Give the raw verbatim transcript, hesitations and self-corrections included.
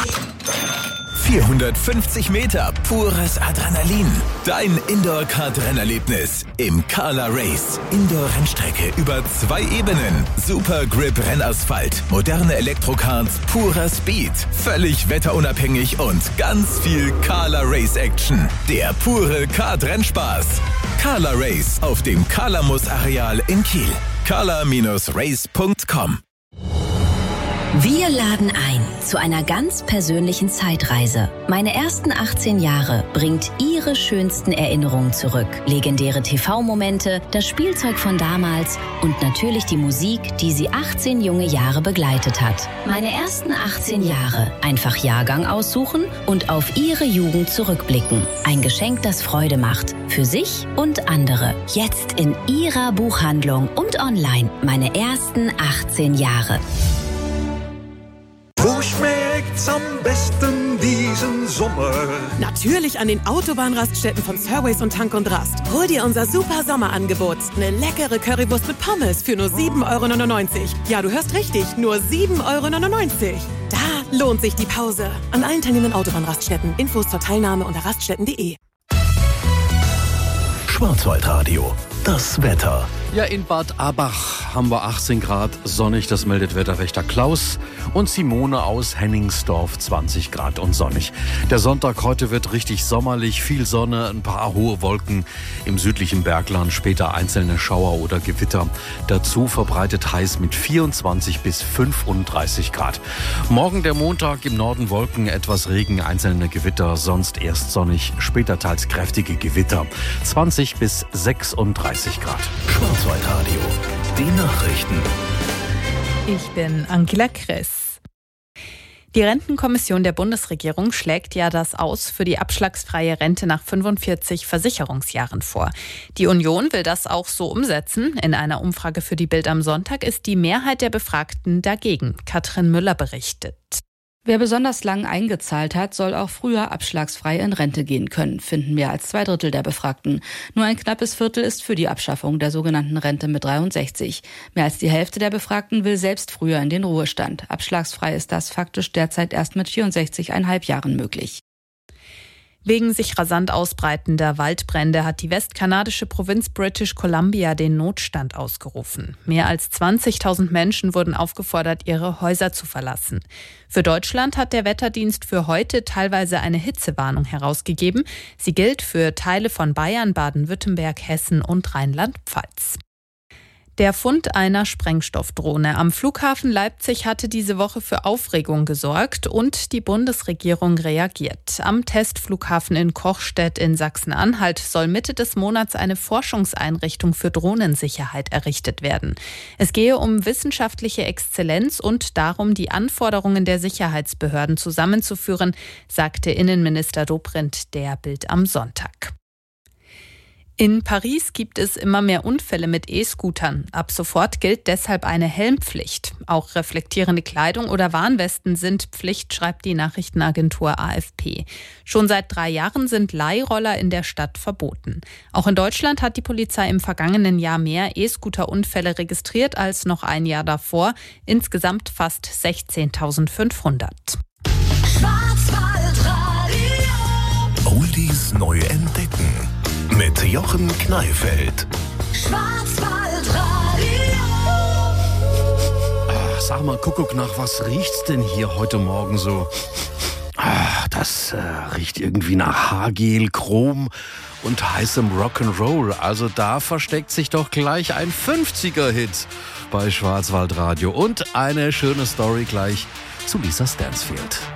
vierhundertfünfzig Meter pures Adrenalin. Dein Indoor-Kart-Rennerlebnis im Carla Race. Indoor-Rennstrecke über zwei Ebenen. Super Grip-Rennasphalt. Moderne Elektrokarts, purer Speed. Völlig wetterunabhängig und ganz viel Carla Race-Action. Der pure Kart-Rennspaß. Carla Race auf dem Kalamus-Areal in Kiel. carla Race punkt com. Wir laden ein zu einer ganz persönlichen Zeitreise. Meine ersten achtzehn Jahre bringt Ihre schönsten Erinnerungen zurück. Legendäre T V-Momente, das Spielzeug von damals und natürlich die Musik, die Sie achtzehn junge Jahre begleitet hat. Meine ersten achtzehn Jahre. Einfach Jahrgang aussuchen und auf Ihre Jugend zurückblicken. Ein Geschenk, das Freude macht. Für sich und andere. Jetzt in Ihrer Buchhandlung und online. Meine ersten achtzehn Jahre. Wo schmeckt's am besten diesen Sommer? Natürlich an den Autobahnraststätten von Surways und Tank und Rast. Hol dir unser super Sommerangebot. Eine leckere Currywurst mit Pommes für nur sieben Euro neunundneunzig. Ja, du hörst richtig, nur sieben Euro neunundneunzig. Da lohnt sich die Pause. An allen teilnehmenden Autobahnraststätten. Infos zur Teilnahme unter raststätten punkt de. Schwarzwaldradio. Das Wetter. Ja, in Bad Abach haben wir achtzehn Grad, sonnig, das meldet Wetterwächter Klaus. Und Simone aus Henningsdorf, zwanzig Grad und sonnig. Der Sonntag heute wird richtig sommerlich, viel Sonne, ein paar hohe Wolken im südlichen Bergland, später einzelne Schauer oder Gewitter. Dazu verbreitet heiß mit vierundzwanzig bis fünfunddreißig Grad. Morgen der Montag, im Norden Wolken, etwas Regen, einzelne Gewitter, sonst erst sonnig, später teils kräftige Gewitter. zwanzig bis sechsunddreißig Grad. Schwarzwaldradio. Die Nachrichten. Ich bin Angela Kress. Die Rentenkommission der Bundesregierung schlägt ja das Aus für die abschlagsfreie Rente nach fünfundvierzig Versicherungsjahren vor. Die Union will das auch so umsetzen. In einer Umfrage für die Bild am Sonntag ist die Mehrheit der Befragten dagegen. Katrin Müller berichtet. Wer besonders lang eingezahlt hat, soll auch früher abschlagsfrei in Rente gehen können, finden mehr als zwei Drittel der Befragten. Nur ein knappes Viertel ist für die Abschaffung der sogenannten Rente mit dreiundsechzig. Mehr als die Hälfte der Befragten will selbst früher in den Ruhestand. Abschlagsfrei ist das faktisch derzeit erst mit vierundsechzig Komma fünf Jahren möglich. Wegen sich rasant ausbreitender Waldbrände hat die westkanadische Provinz British Columbia den Notstand ausgerufen. Mehr als zwanzigtausend Menschen wurden aufgefordert, ihre Häuser zu verlassen. Für Deutschland hat der Wetterdienst für heute teilweise eine Hitzewarnung herausgegeben. Sie gilt für Teile von Bayern, Baden-Württemberg, Hessen und Rheinland-Pfalz. Der Fund einer Sprengstoffdrohne am Flughafen Leipzig hatte diese Woche für Aufregung gesorgt und die Bundesregierung reagiert. Am Testflughafen in Kochstedt in Sachsen-Anhalt soll Mitte des Monats eine Forschungseinrichtung für Drohnensicherheit errichtet werden. Es gehe um wissenschaftliche Exzellenz und darum, die Anforderungen der Sicherheitsbehörden zusammenzuführen, sagte Innenminister Dobrindt der Bild am Sonntag. In Paris gibt es immer mehr Unfälle mit E-Scootern. Ab sofort gilt deshalb eine Helmpflicht. Auch reflektierende Kleidung oder Warnwesten sind Pflicht, schreibt die Nachrichtenagentur A F P. Schon seit drei Jahren sind Leihroller in der Stadt verboten. Auch in Deutschland hat die Polizei im vergangenen Jahr mehr E-Scooter-Unfälle registriert als noch ein Jahr davor. Insgesamt fast sechzehntausendfünfhundert. Oldies neu entdecken. Mit Jochen Kneifeld. Schwarzwaldradio. Ach, sag mal, Kuckuck, nach was riecht's denn hier heute Morgen so? Ah, das äh, riecht irgendwie nach Haargel, Chrom und heißem Rock'n'Roll. Also da versteckt sich doch gleich ein fünfziger-Hit bei Schwarzwaldradio. Und eine schöne Story gleich zu Lisa Stansfield.